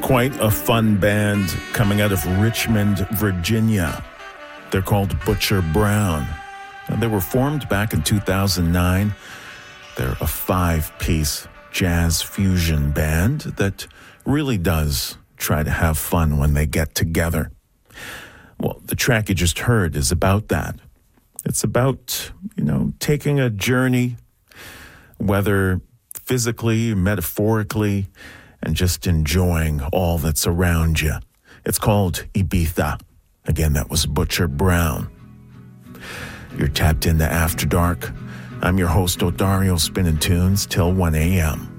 Quite a fun band coming out of Richmond, Virginia. They're called Butcher Brown. And they were formed back in 2009. They're a 5-piece jazz fusion band that really does try to have fun when they get together. Well, the track you just heard is about that. It's about, taking a journey, whether physically, metaphorically, and just enjoying all that's around you. It's called Ibiza. Again, that was Butcher Brown. You're tapped into After Dark. I'm your host, Odario, spinning tunes till 1 a.m.